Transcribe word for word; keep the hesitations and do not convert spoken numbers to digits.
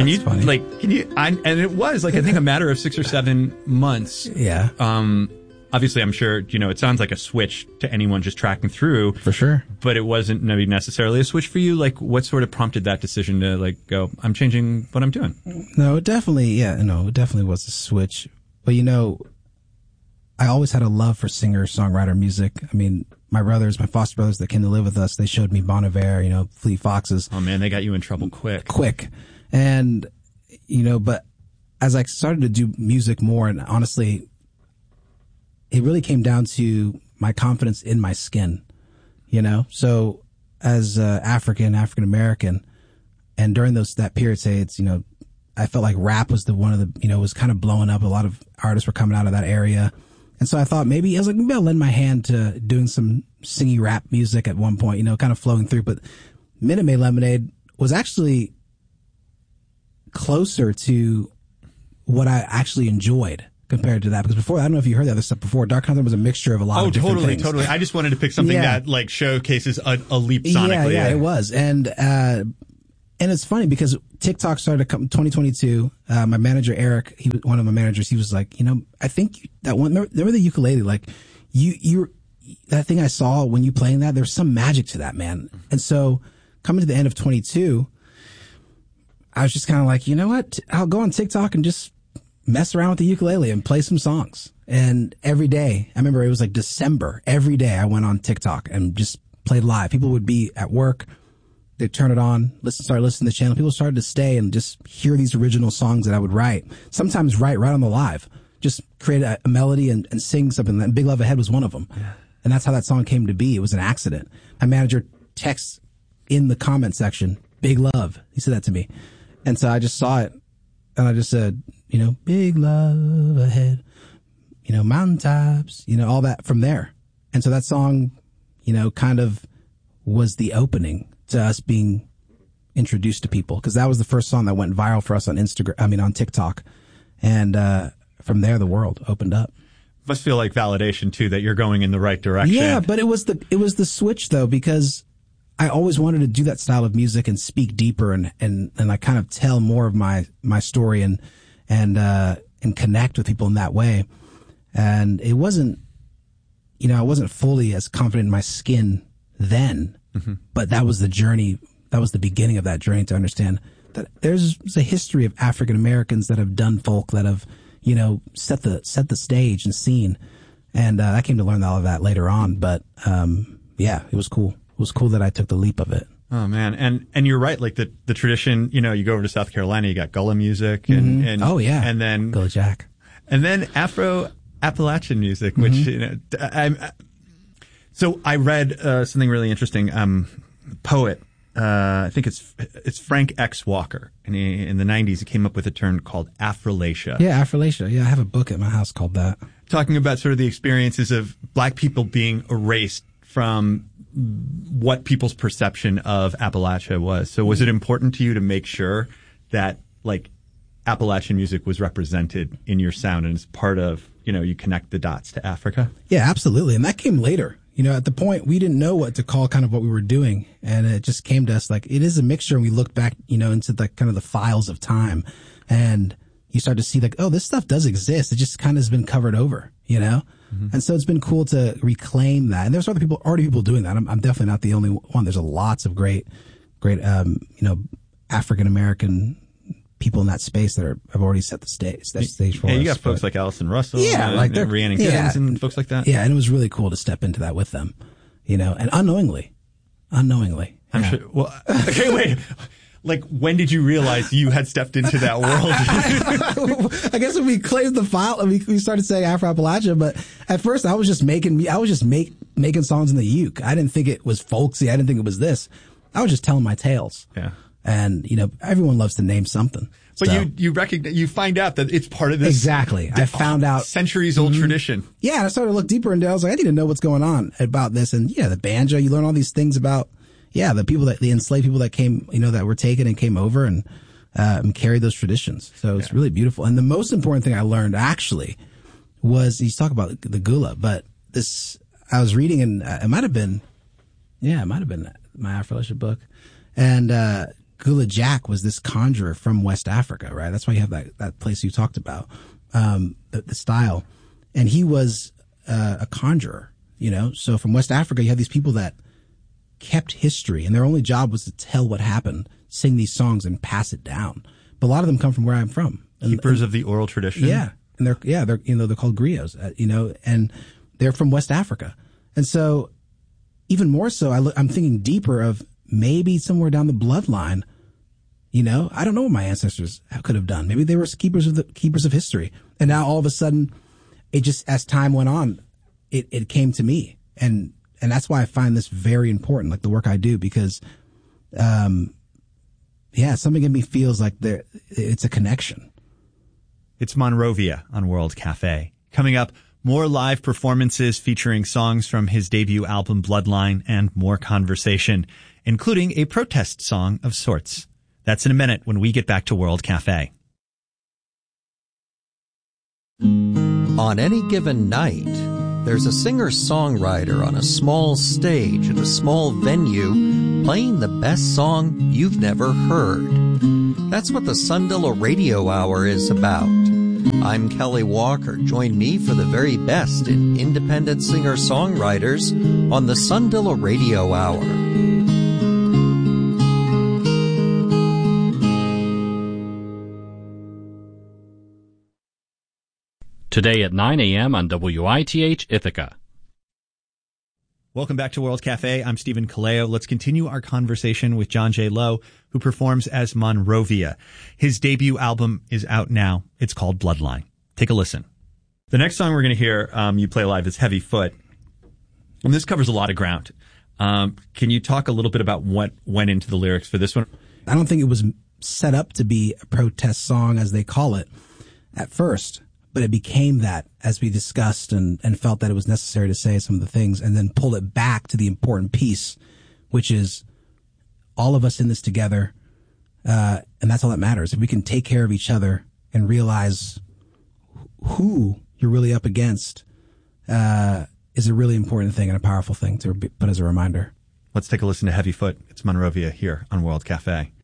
Can you like? Can you? I, and it was like I think a matter of six or seven months. Yeah. Um. Obviously, I'm sure you know it sounds like a switch to anyone just tracking through. For sure. But it wasn't maybe necessarily a switch for you. Like, what sort of prompted that decision to like go? I'm changing what I'm doing. No, it definitely. Yeah. No, it definitely was a switch. But you know, I always had a love for singer songwriter music. I mean, my brothers, my foster brothers that came to live with us, they showed me Bon Iver, you know, Fleet Foxes. Oh man, they got you in trouble quick. Quick. And, you know, but as I started to do music more, and honestly, it really came down to my confidence in my skin, you know? So as uh, African, African American, and during those, that period, say it's, you know, I felt like rap was the one of the, you know, was kind of blowing up. A lot of artists were coming out of that area. And so I thought maybe, I was like, maybe I'll lend my hand to doing some singy rap music at one point, you know, kind of flowing through. But Minute Maid Lemonade was actually closer to what I actually enjoyed compared to that. Because before, I don't know if you heard the other stuff before, Dark Hunter was a mixture of a lot oh, of different totally, things. totally. I just wanted to pick something yeah. that like showcases a, a leap sonically. Yeah, yeah, it was. And, uh, and it's funny because TikTok started to come twenty twenty-two. Uh, my manager, Eric, he was one of my managers. He was like, you know, I think that one, remember, remember the ukulele? Like you, you, that thing I saw when you playing that, there's some magic to that, man. And so coming to the end of twenty-two, I was just kind of like, you know what? I'll go on TikTok and just mess around with the ukulele and play some songs. And every day, I remember it was like December, every day I went on TikTok and just played live. People would be at work. They'd turn it on, listen, start listening to the channel. People started to stay and just hear these original songs that I would write. Sometimes write right on the live. Just create a, a melody and, and sing something. And Big Love Ahead was one of them. Yeah. And that's how that song came to be. It was an accident. My manager texts in the comment section, Big Love. He said that to me. And so I just saw it and I just said, you know, Big Love Ahead, you know, mountaintops, you know, all that from there. And so that song, you know, kind of was the opening to us being introduced to people, because that was the first song that went viral for us on Instagram. I mean, on TikTok, and uh, from there the world opened up. Must feel like validation too that you're going in the right direction. Yeah, but it was the it was the switch though, because I always wanted to do that style of music and speak deeper and and and like kind of tell more of my my story and and uh, and connect with people in that way. And it wasn't, you know, I wasn't fully as confident in my skin then. Mm-hmm. But that was the journey. That was the beginning of that journey to understand that there's a history of African Americans that have done folk, that have, you know, set the set the stage and scene. And uh, I came to learn all of that later on. But um, yeah, it was cool. It was cool that I took the leap of it. Oh man, and and you're right. Like the the tradition, you know, you go over to South Carolina, you got Gullah music, and, mm-hmm. and oh yeah, and then Gullah Jack, and then Afro Appalachian music, which mm-hmm. you know, I'm. I, So I read uh, something really interesting. Um, poet, uh, I think it's it's Frank X. Walker, and he, in the nineties he came up with a term called Afrolacia. Yeah, Afrolacia. Yeah, I have a book at my house called that. Talking about sort of the experiences of black people being erased from what people's perception of Appalachia was. So was it important to you to make sure that like Appalachian music was represented in your sound and as part of, you know, you connect the dots to Africa? Yeah, absolutely. And that came later. You know, at the point we didn't know what to call kind of what we were doing. And it just came to us like it is a mixture. And we looked back, you know, into the kind of the files of time, and you start to see like, oh, this stuff does exist. It just kind of has been covered over, you know? Mm-hmm. And so it's been cool to reclaim that. And there's other people, already people doing that. I'm, I'm definitely not the only one. There's a lots of great, great, um, you know, African-American people in that space that are, have already set the stage, that stage for yeah, us. you got folks but, like Allison Russell, yeah, and, like and Rhiannon Giddens, yeah, and folks like that. Yeah, and it was really cool to step into that with them, you know, and unknowingly, unknowingly. I'm yeah. sure. Well, okay, wait. Like, when did you realize you had stepped into that world? I guess when we claimed the file, we, we started saying Afro Appalachia, but at first I was just making, I was just make, making songs in the uke. I didn't think it was folksy. I didn't think it was this. I was just telling my tales. Yeah. And, you know, everyone loves to name something. But so. you, you recognize, you find out that it's part of this. Exactly. I found out. Centuries old mm-hmm. tradition. Yeah. And I started to look deeper into it. I was like, I need to know what's going on about this. And yeah, the banjo, you learn all these things about, yeah, the people that, the enslaved people that came, you know, that were taken and came over and, uh, and carried those traditions. So it's yeah. really beautiful. And the most important thing I learned actually was, you talk about the Gullah, but this, I was reading and uh, it might have been, yeah, it might have been my Afrolacia book. And, uh, Gula Jack was this conjurer from West Africa, right? That's why you have that, that place you talked about, um, the, the style. And he was uh, a conjurer, you know? So from West Africa, you have these people that kept history, and their only job was to tell what happened, sing these songs, and pass it down. But a lot of them come from where I'm from. And, Keepers and, of the oral tradition. Yeah. And they're, yeah, they're, you know, they're called griots, uh, you know, and they're from West Africa. And so even more so, I look, I'm thinking deeper of maybe somewhere down the bloodline, you know, I don't know what my ancestors could have done. Maybe they were keepers of the keepers of history. And now all of a sudden, it just, as time went on, it, it came to me. And, and that's why I find this very important, like the work I do, because, um, yeah, something in me feels like there, it's a connection. It's Monrovia on World Cafe. Coming up, more live performances featuring songs from his debut album Bloodline and more conversation, including a protest song of sorts. That's in a minute when we get back to World Cafe. On any given night, there's a singer-songwriter on a small stage at a small venue playing the best song you've never heard. That's what the Sundilla Radio Hour is about. I'm Kelly Walker. Join me for the very best in independent singer-songwriters on the Sundilla Radio Hour. Today at nine a.m. on W I T H Ithaca. Welcome back to World Cafe. I'm Stephen Kaleo. Let's continue our conversation with John J. Lowe, who performs as Monrovia. His debut album is out now. It's called Bloodline. Take a listen. The next song we're going to hear um, you play live is Heavy Foot. And this covers a lot of ground. Um, can you talk a little bit about what went into the lyrics for this one? I don't think it was set up to be a protest song, as they call it, at first. But it became that as we discussed and, and felt that it was necessary to say some of the things, and then pull it back to the important piece, which is all of us in this together. Uh, and that's all that matters. If we can take care of each other and realize who you're really up against, uh, is a really important thing and a powerful thing to put as a reminder. Let's take a listen to Heavy Foot. It's Monrovia here on World Cafe.